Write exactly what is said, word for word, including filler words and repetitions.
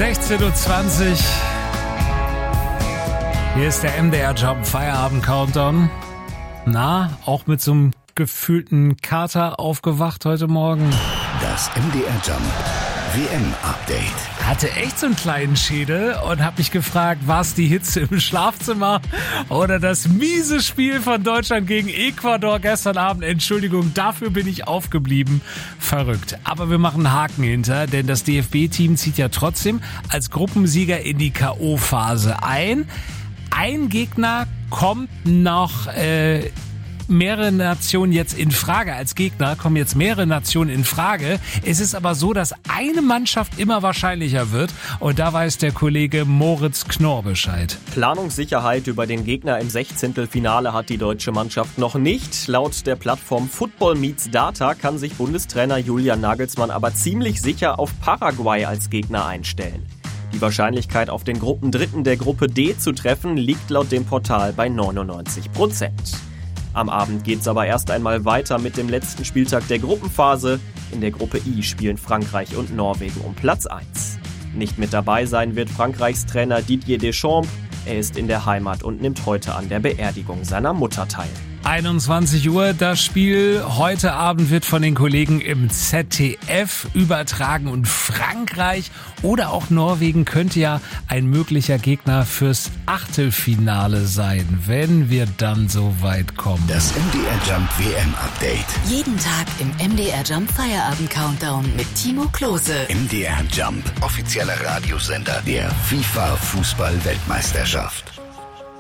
sechzehn Uhr zwanzig. Hier ist der M D R Jump Feierabend Countdown. Na, auch mit so einem gefühlten Kater aufgewacht heute Morgen. Das M D R Jump W M-Update. Hatte echt so einen kleinen Schädel und hab mich gefragt, war es die Hitze im Schlafzimmer oder das miese Spiel von Deutschland gegen Ecuador gestern Abend? Entschuldigung, dafür bin ich aufgeblieben. Verrückt. Aber wir machen einen Haken hinter, denn das D F B-Team zieht ja trotzdem als Gruppensieger in die K O-Phase ein. Ein Gegner kommt noch... Äh, mehrere Nationen jetzt in Frage. Als Gegner kommen jetzt mehrere Nationen in Frage. Es ist aber so, dass eine Mannschaft immer wahrscheinlicher wird. Und da weiß der Kollege Moritz Knorr Bescheid. Planungssicherheit über den Gegner im Sechzehntelfinale hat die deutsche Mannschaft noch nicht. Laut der Plattform Football Meets Data kann sich Bundestrainer Julian Nagelsmann aber ziemlich sicher auf Paraguay als Gegner einstellen. Die Wahrscheinlichkeit, auf den Gruppendritten der Gruppe D zu treffen, liegt laut dem Portal bei neunundneunzig Prozent. Am Abend geht's aber erst einmal weiter mit dem letzten Spieltag der Gruppenphase. In der Gruppe I spielen Frankreich und Norwegen um Platz eins. Nicht mit dabei sein wird Frankreichs Trainer Didier Deschamps. Er ist in der Heimat und nimmt heute an der Beerdigung seiner Mutter teil. einundzwanzig Uhr, das Spiel heute Abend wird von den Kollegen im Z D F übertragen und Frankreich oder auch Norwegen könnte ja ein möglicher Gegner fürs Achtelfinale sein, wenn wir dann so weit kommen. Das M D R Jump W M-Update. Jeden Tag im M D R Jump Feierabend Countdown mit Timo Klose. M D R Jump, offizieller Radiosender der FIFA Fußball-Weltmeisterschaft.